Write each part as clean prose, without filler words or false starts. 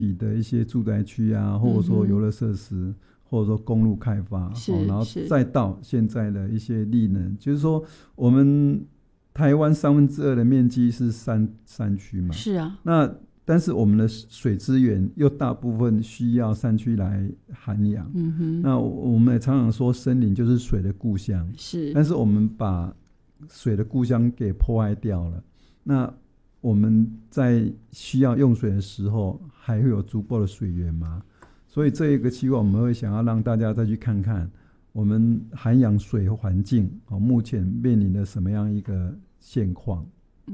的一些住宅区啊，或者说游乐设施，或者说公路开发，然后再到现在的一些力能，就是说我们台湾2/3的面积是山区嘛， 是啊， 但是我们的水资源又大部分需要山区来涵养，那我们也常常说森林就是水的故乡，但是我们把水的故乡给破坏掉了，那我们在需要用水的时候还会有足够的水源吗？所以这一个期望我们会想要让大家再去看看我们涵养水环境，目前面临的什么样一个现况。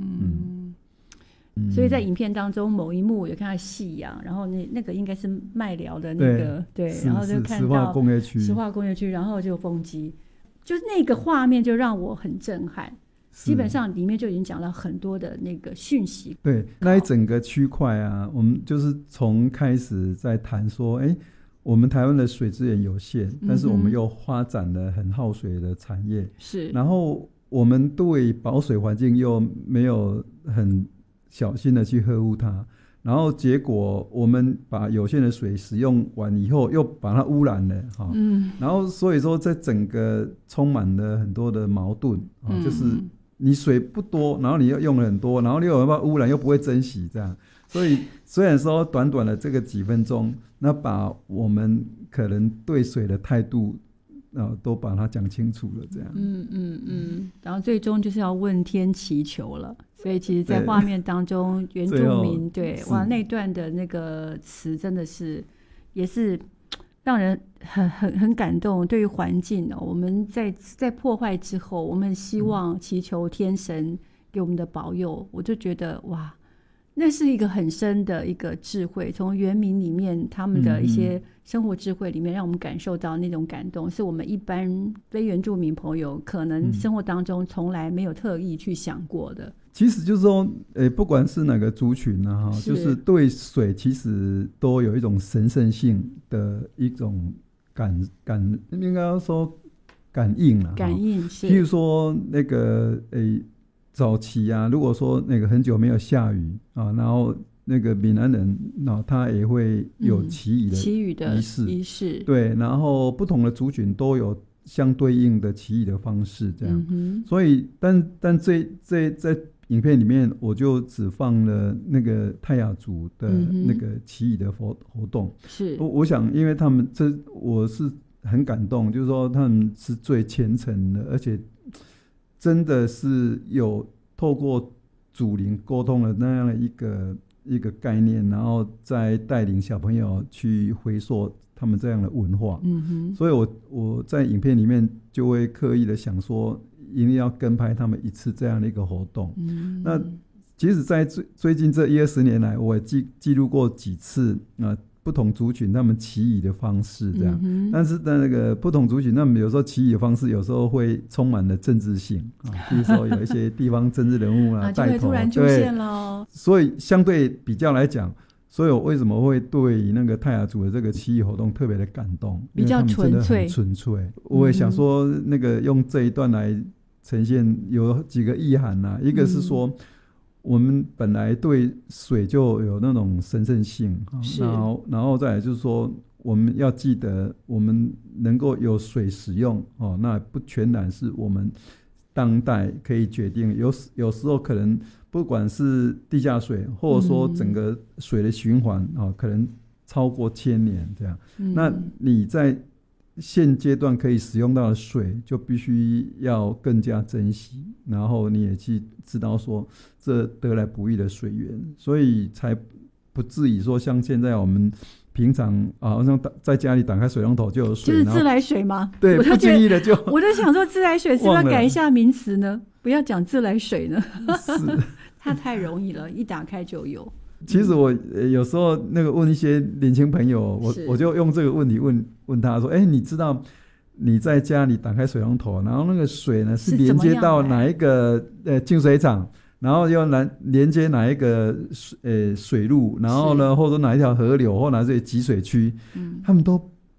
所以在影片当中某一幕有看到夕阳，然后那个应该是麦寮的那个，对，然后就看到石化工业区，然后就风机，就是那个画面就让我很震撼。基本上里面就已经讲了很多的那个讯息。 对，那一整个区块啊，我们就是从开始在谈说，我们台湾的水资源有限，但是我们又发展了很耗水的产业，然后我们对保水环境又没有很小心的去呵护它，然后结果我们把有限的水使用完以后又把它污染了，然后所以说这整个充满了很多的矛盾，就是你水不多，然后你又用了很多，然后你又把污染又不会珍惜，这样，所以虽然说短短的这个几分钟，那把我们可能对水的态度都把它讲清楚了，这样。 然后最终就是要问天祈求了。所以其实在画面当中原住民对哇那段的那个词真的是也是让人很感动。对于环境我们在破坏之后，我们希望祈求天神给我们的保佑，我就觉得哇，那是一个很深的一个智慧，从原民里面他们的一些生活智慧里面让我们感受到那种感动，是我们一般非原住民朋友可能生活当中从来没有特意去想过的。 其实就是说不管是哪个族群啊，就是对水其实都有一种神圣性的一种应该要说感应啊， 感应是。 譬如说那个早期啊，如果说那个很久没有下雨啊，然后那个闽南人他也会有祈雨的仪式，对，然后不同的族群都有相对应的祈雨的方式，这样。所以但在影片里面我就只放了那个泰雅族的那个祈雨的活动，我想因为他们我是很感动，就是说他们是最虔诚的，而且真的是有透过祖灵沟通的那样的一个概念，然后再带领小朋友去回溯他们这样的文化。所以我在影片里面就会刻意的想说一定要跟拍他们一次这样的一个活动。那即使在最近这10-20年来，我也记录过几次不同族群他们祈雨的方式这样，但是那个不同族群他们有时候祈雨的方式有时候会充满了政治性比如说有一些地方政治人物带头，就会突然出现了。 所以相对比较来讲，所以我为什么会对那个泰雅族的这个祈雨活动特别的感动， 比较纯粹。 我也想说那个用这一段来呈现有几个意涵一个是说我们本来对水就有那种神圣性，然后再来就是说我们要记得我们能够有水使用那不全然是我们当代可以决定，有时候可能不管是地下水或者说整个水的循环可能超过1000年这样。那你在现阶段可以使用到的水就必须要更加珍惜，然后你也去知道说这得来不易的水源，所以才不至于说像现在我们平常好像在家里打开水龙头就有水， 就是自来水吗？ 对，不经意的就我就想说自来水是不是要改一下名词呢？不要讲自来水呢是它太容易了，一打开就有。 其实我有时候那个问一些年轻朋友，我就用这个问题问他说你知道你在家里打开水龙头，然后那个水呢是连接到哪一个净水厂，然后又连接哪一个水路，然后呢或者哪一条河流或哪些集水区，他们都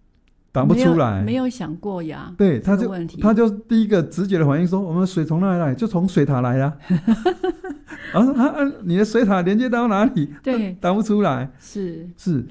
打不出来， 没有想过呀。 对，他就第一个直觉的反应说，我们水从哪里来？就从水塔来呀。你的水塔连接到哪里？对，打不出来。是。